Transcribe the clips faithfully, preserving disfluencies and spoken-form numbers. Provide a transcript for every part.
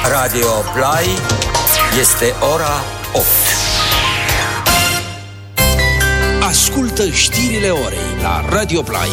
Radio Play este ora opt. Ascultă știrile orei la Radio Play.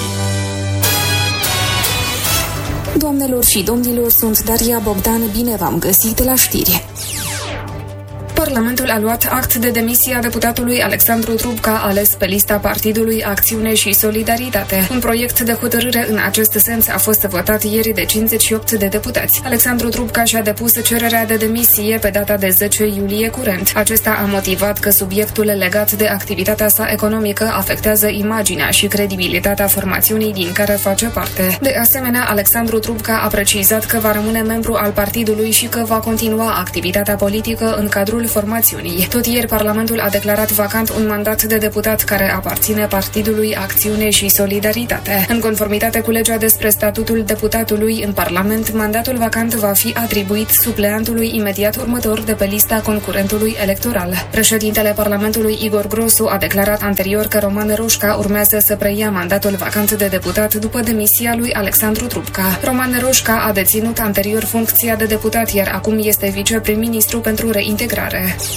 Doamnelor și domnilor, sunt Daria Bogdan, bine v-am găsit la știri. Parlamentul a luat act de demisia deputatului Alexandru Trubca, ales pe lista Partidului Acțiune și Solidaritate. Un proiect de hotărâre în acest sens a fost votat ieri de cincizeci și opt de deputați. Alexandru Trubca și-a depus cererea de demisie pe data de zece iulie curent. Acesta a motivat că subiectul legat de activitatea sa economică afectează imaginea și credibilitatea formațiunii din care face parte. De asemenea, Alexandru Trubca a precizat că va rămâne membru al partidului și că va continua activitatea politică în cadrul formațiunii. Tot ieri, Parlamentul a declarat vacant un mandat de deputat care aparține Partidului Acțiune și Solidaritate. În conformitate cu legea despre statutul deputatului în Parlament, mandatul vacant va fi atribuit supleantului imediat următor de pe lista concurentului electoral. Președintele Parlamentului, Igor Grosu, a declarat anterior că Roman Roșca urmează să preia mandatul vacant de deputat după demisia lui Alexandru Trubca. Roman Roșca a deținut anterior funcția de deputat, iar acum este viceprim-ministru pentru reintegrare.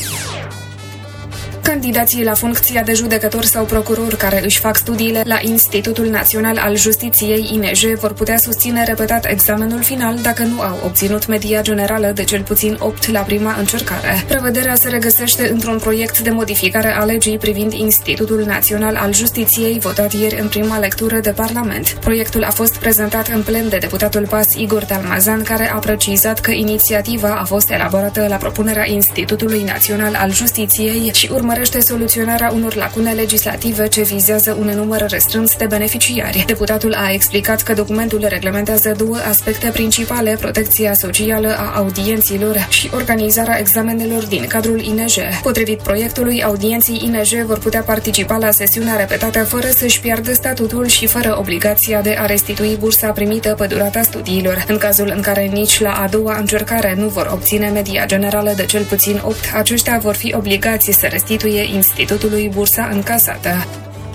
Candidații la funcția de judecător sau procuror care își fac studiile la Institutul Național al Justiției I N J vor putea susține repetat examenul final dacă nu au obținut media generală de cel puțin opt la prima încercare. Prevederea se regăsește într-un proiect de modificare a legii privind Institutul Național al Justiției votat ieri în prima lectură de Parlament. Proiectul a fost prezentat în plen de deputatul P A S Igor Talmazan, care a precizat că inițiativa a fost elaborată la propunerea Institutului Național al Justiției și urmărește soluționarea unor lacune legislative ce vizează un număr restrâns de beneficiari. Deputatul a explicat că documentul reglementează două aspecte principale: protecția socială a audienților și organizarea examenelor din cadrul I N J. Potrivit proiectului, audienții I N J vor putea participa la sesiunea repetată fără să-și piardă statutul și fără obligația de a restitui bursa primită pe durata studiilor. În cazul în care nici la a doua încercare nu vor obține media generală de cel puțin opt, aceștia vor fi obligați să restituie Institutului bursa încasată.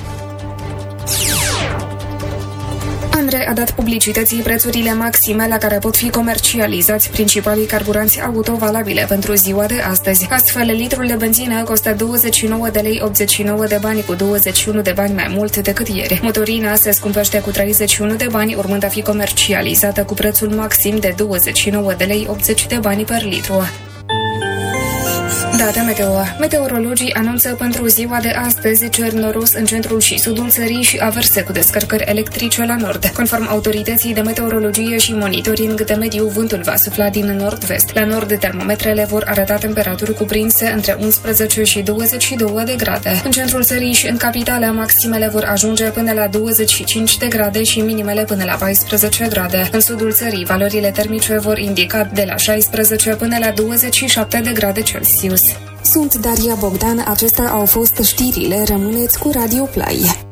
ANRE a dat publicității prețurile maxime la care pot fi comercializați principalii carburanți auto valabile pentru ziua de astăzi. Astfel, litrul de benzină costă douăzeci și nouă de lei optzeci și nouă de bani, cu douăzeci și unu de bani mai mult decât ieri. Motorina se scumpește cu treizeci și unu de bani, urmând a fi comercializată cu prețul maxim de douăzeci și nouă de lei optzeci de bani per litru. Date meteo. Meteorologii anunță pentru ziua de astăzi cer noros în centrul și sudul țării și averse cu descărcări electrice la nord. Conform autorității de meteorologie și monitoring de mediu, vântul va sufla din nord-vest. La nord, termometrele vor arăta temperaturi cuprinse între unsprezece și douăzeci și două de grade. În centrul țării și în capitală, maximele vor ajunge până la douăzeci și cinci de grade și minimele până la paisprezece grade. În sudul țării, valorile termice vor indica de la șaisprezece până la douăzeci și șapte de grade Celsius. Sunt Daria Bogdan, acestea au fost știrile, rămâneți cu Radio Play.